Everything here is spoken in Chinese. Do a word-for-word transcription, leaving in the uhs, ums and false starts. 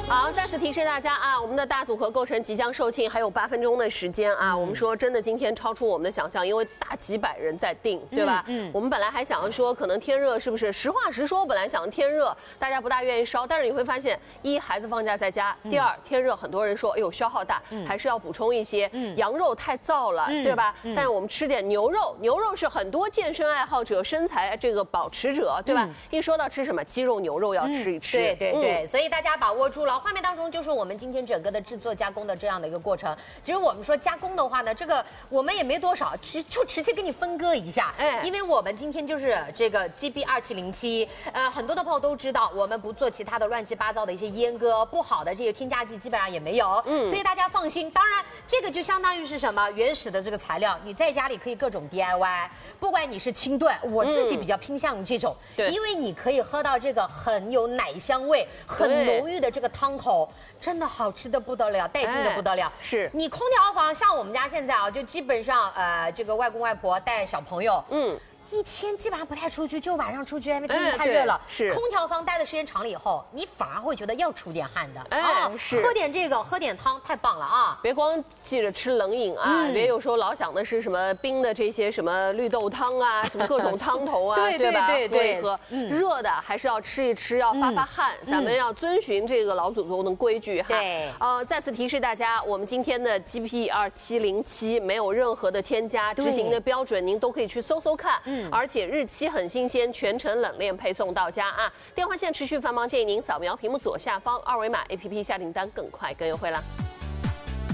好，再次提示大家啊，我们的大组合购成即将售罄，还有八分钟的时间啊。嗯、我们说真的，今天超出我们的想象，因为大几百人在订，对吧？嗯。嗯我们本来还想要说，可能天热是不是？实话实说，本来想天热，大家不大愿意烧，但是你会发现，一孩子放假在家，第二天热，很多人说，哎呦消耗大，嗯、还是要补充一些。嗯。羊肉太燥了，嗯、对吧？嗯、但我们吃点牛肉，牛肉是很多健身爱好者、身材这个保持者，对吧？嗯、一说到吃什么鸡肉、牛肉要吃一吃。 对对对，嗯、所以大家把握住了。画面当中就是我们今天整个的制作加工的这样的一个过程。其实我们说加工的话呢，这个我们也没多少，就就直接给你分割一下。哎，因为我们今天就是这个 G B 二七零七，呃，很多的朋友都知道，我们不做其他的乱七八糟的一些阉割，不好的这些添加剂基本上也没有。嗯，所以大家放心。当然，这个就相当于是什么原始的这个材料，你在家里可以各种 D I Y。不管你是清炖，我自己比较偏向于这种，嗯、对，因为你可以喝到这个很有奶香味、很浓郁的这个汤头，真的好吃的不得了，带劲的不得了。哎、是你空调房，像我们家现在啊，就基本上呃，这个外公外婆带小朋友，嗯。一天基本上不太出去，就晚上出去，因为天气太热了。是空调房待的时间长了以后，你反而会觉得要出点汗的。哎，是喝点这个，喝点汤，太棒了啊！ 别光记着吃冷饮啊，别有时候老想的是什么冰的这些什么绿豆汤啊，什么各种汤头啊， 对对吧？ 对对， 喝热的还是要吃一吃，要发发汗。咱们要遵循这个老祖宗的规矩哈。对，呃，再次提示大家，我们今天的 G P 二七零七没有任何的添加，执行的标准您都可以去搜搜看。嗯，而且日期很新鲜，全程冷链配送到家啊！电话线持续繁忙，建议您扫描屏幕左下方二维码 A P P 下订单更快更优惠啦。